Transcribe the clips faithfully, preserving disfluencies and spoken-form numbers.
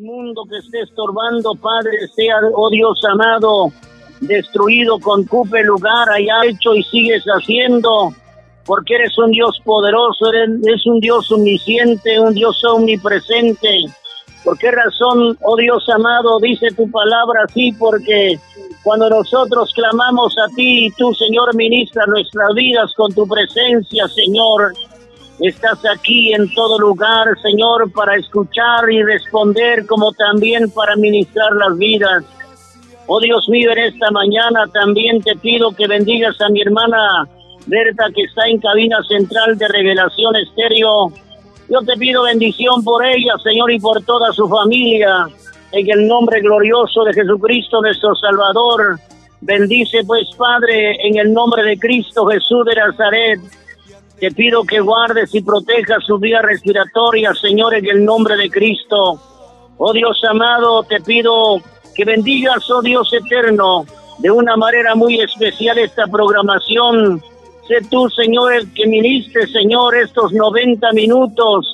mundo que esté estorbando, Padre, sea, oh Dios amado, destruido, con cupe lugar, haya hecho y sigues haciendo, porque eres un Dios poderoso, eres, eres un Dios omnisciente, un Dios omnipresente. ¿Por qué razón, oh Dios amado, dice tu palabra así? Porque cuando nosotros clamamos a ti, tú, Señor, ministra nuestras vidas con tu presencia, Señor. Estás aquí en todo lugar, Señor, para escuchar y responder, como también para ministrar las vidas. Oh Dios mío, en esta mañana también te pido que bendigas a mi hermana Berta, que está en cabina central de Revelación Estéreo. Yo te pido bendición por ella, Señor, y por toda su familia, en el nombre glorioso de Jesucristo, nuestro Salvador. Bendice, pues, Padre, en el nombre de Cristo Jesús de Nazaret. Te pido que guardes y protejas su vía respiratoria, Señor, en el nombre de Cristo. Oh Dios amado, te pido que bendigas, oh Dios eterno, de una manera muy especial esta programación. Sé tú, Señor, el que ministres, Señor, estos noventa minutos,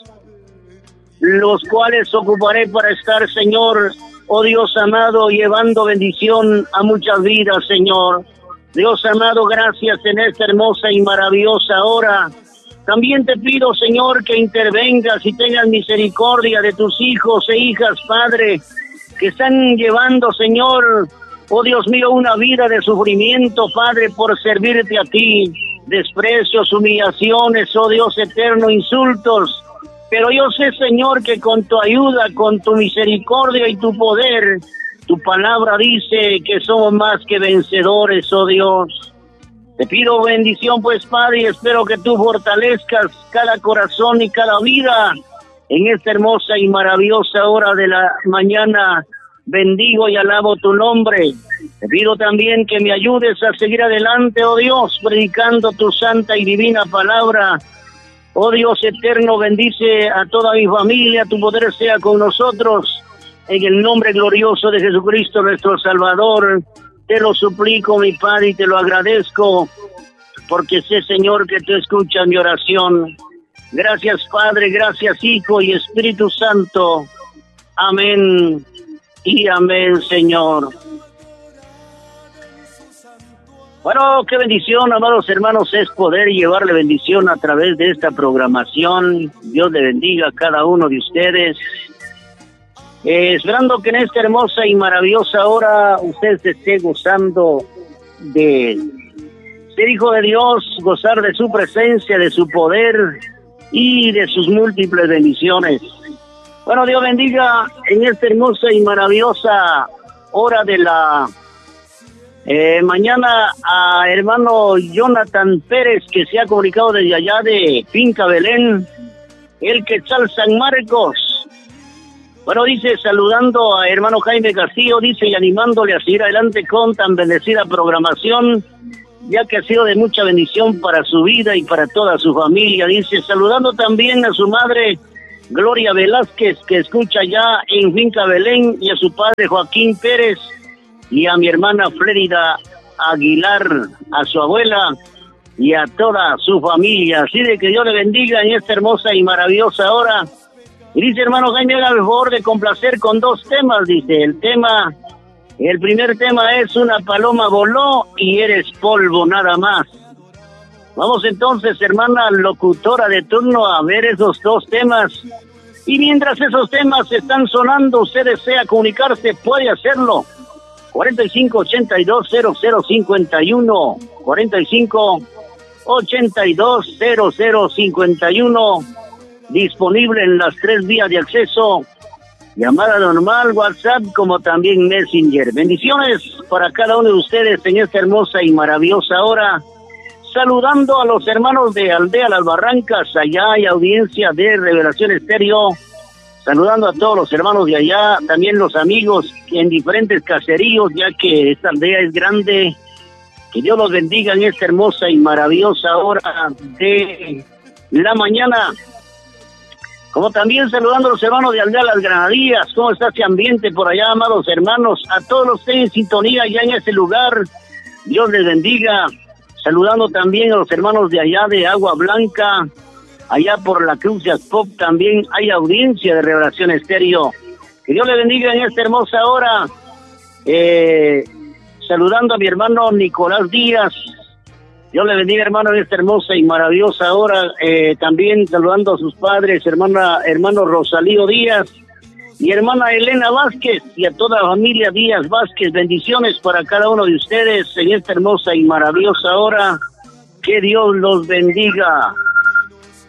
los cuales ocuparé para estar, Señor, oh Dios amado, llevando bendición a muchas vidas, Señor. Dios amado, gracias en esta hermosa y maravillosa hora. También te pido, Señor, que intervengas y tengas misericordia de tus hijos e hijas, Padre, que están llevando, Señor, oh Dios mío, una vida de sufrimiento, Padre, por servirte a ti. Desprecios, humillaciones, oh Dios eterno, insultos. Pero yo sé, Señor, que con tu ayuda, con tu misericordia y tu poder, tu palabra dice que somos más que vencedores, oh Dios. Te pido bendición, pues, Padre, y espero que tú fortalezcas cada corazón y cada vida en esta hermosa y maravillosa hora de la mañana. Bendigo y alabo tu nombre. Te pido también que me ayudes a seguir adelante, oh Dios, predicando tu santa y divina palabra. Oh Dios eterno, bendice a toda mi familia, tu poder sea con nosotros. En el nombre glorioso de Jesucristo, nuestro Salvador, te lo suplico, mi Padre, y te lo agradezco, porque sé, Señor, que tú escuchas mi oración. Gracias, Padre, gracias, Hijo y Espíritu Santo. Amén y amén, Señor. Bueno, qué bendición, amados hermanos, es poder llevarle bendición a través de esta programación. Dios le bendiga a cada uno de ustedes. Eh, esperando que en esta hermosa y maravillosa hora usted se esté gozando de ser hijo de Dios, gozar de su presencia, de su poder y de sus múltiples bendiciones. Bueno, Dios bendiga en esta hermosa y maravillosa hora de la eh, mañana a hermano Jonathan Pérez, que se ha comunicado desde allá de Finca Belén, el Quetzal San Marcos. Bueno, dice, saludando a hermano Jaime Castillo, dice, y animándole a seguir adelante con tan bendecida programación, ya que ha sido de mucha bendición para su vida y para toda su familia. Dice, saludando también a su madre Gloria Velázquez, que escucha ya en Finca Belén, y a su padre Joaquín Pérez, y a mi hermana Flérida Aguilar, a su abuela y a toda su familia. Así de que Dios le bendiga en esta hermosa y maravillosa hora. Y dice, hermano Jaime, haga el favor de complacer con dos temas, dice. El tema, el primer tema es Una paloma voló y eres polvo nada más. Vamos entonces, hermana locutora de turno, a ver esos dos temas. Y mientras esos temas están sonando, usted desea comunicarse, puede hacerlo. cuarenta y cinco ochenta y dos cero cero cincuenta y uno, cuarenta y cinco ochenta y dos cero cero cincuenta y uno, disponible en las tres vías de acceso, llamada normal, WhatsApp, como también Messenger. Bendiciones para cada uno de ustedes en esta hermosa y maravillosa hora. Saludando a los hermanos de Aldea Las Barrancas, allá hay audiencia de Revelación Estéreo. Saludando a todos los hermanos de allá, también los amigos en diferentes caseríos, ya que esta aldea es grande. Que Dios los bendiga en esta hermosa y maravillosa hora de la mañana. Como también saludando a los hermanos de Aldea Las Granadillas. ¿Cómo está ese ambiente por allá, amados hermanos? A todos los que estén en sintonía allá en ese lugar, Dios les bendiga. Saludando también a los hermanos de allá de Agua Blanca, allá por la Cruz de Azpop también hay audiencia de Revelación Estéreo. Que Dios le bendiga en esta hermosa hora. Eh, saludando a mi hermano Nicolás Díaz. Dios le bendiga, hermano, en esta hermosa y maravillosa hora. Eh, también saludando a sus padres, hermana, hermano Rosalío Díaz y hermana Elena Vázquez, y a toda la familia Díaz Vázquez. Bendiciones para cada uno de ustedes en esta hermosa y maravillosa hora. Que Dios los bendiga.